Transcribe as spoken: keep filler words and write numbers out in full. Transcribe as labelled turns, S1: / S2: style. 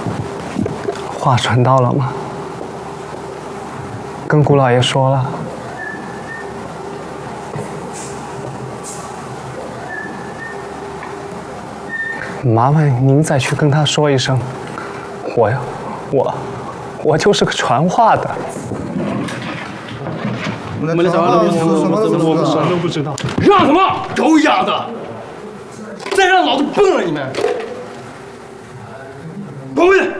S1: 话传到了吗？跟姑老爷说了。麻烦您再去跟他说一声，我呀，我，我就是个传话的。
S2: 我们的小孩都什么都
S1: 我们什么都不知道。
S2: 让什么？狗丫的！再让老子崩了你们！滚回去！